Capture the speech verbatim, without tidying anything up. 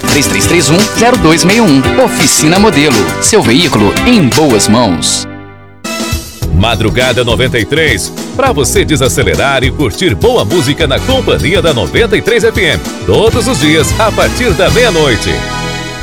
três três três um, zero dois seis um. Oficina Modelo, seu veículo em boas mãos. Madrugada noventa e três, para você desacelerar e curtir boa música na companhia da noventa e três F M, todos os dias a partir da meia-noite.